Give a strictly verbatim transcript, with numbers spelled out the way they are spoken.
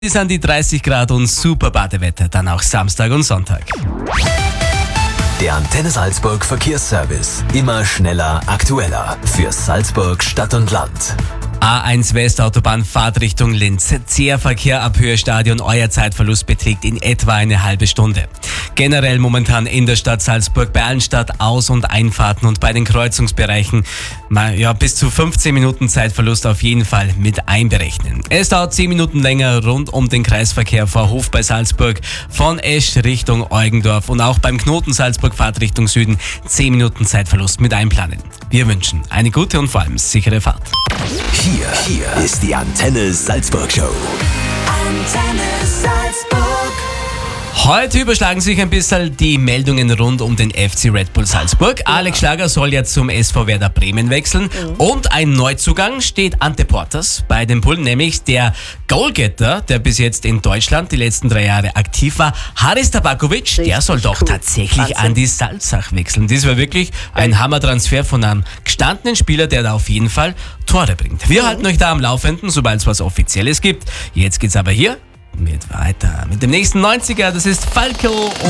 Es sind die dreißig Grad und super Badewetter, dann auch Samstag und Sonntag. Der Antenne Salzburg Verkehrsservice. Immer schneller, aktueller. Für Salzburg Stadt und Land. A eins Westautobahn Fahrtrichtung Linz. Zäher Verkehr ab Höhestadion. Euer Zeitverlust beträgt in etwa eine halbe Stunde. Generell momentan in der Stadt Salzburg bei allen Stadtaus- und Einfahrten und bei den Kreuzungsbereichen mal, ja, bis zu fünfzehn Minuten Zeitverlust auf jeden Fall mit einberechnen. Es dauert zehn Minuten länger rund um den Kreisverkehr vor Hof bei Salzburg von Esch Richtung Eugendorf und auch beim Knoten Salzburg Fahrtrichtung Süden zehn Minuten Zeitverlust mit einplanen. Wir wünschen eine gute und vor allem sichere Fahrt. Hier, hier ist die Antenne Salzburg Show. Antenne Salzburg. Heute überschlagen sich ein bisschen die Meldungen rund um den F C Red Bull Salzburg. Alex Schlager soll ja zum S V Werder Bremen wechseln. Und ein Neuzugang steht ante Portas bei den Bullen, nämlich der Goalgetter, der bis jetzt in Deutschland die letzten drei Jahre aktiv war, Haris Tabakovic, der soll doch cool. tatsächlich Wahnsinn. an die Salzach wechseln. Das war wirklich ein Hammertransfer von einem gestandenen Spieler, der da auf jeden Fall Tore bringt. Wir halten euch da am Laufenden, sobald es was Offizielles gibt. Jetzt geht's aber hier mit weiter mit dem nächsten neunziger, das ist Falco.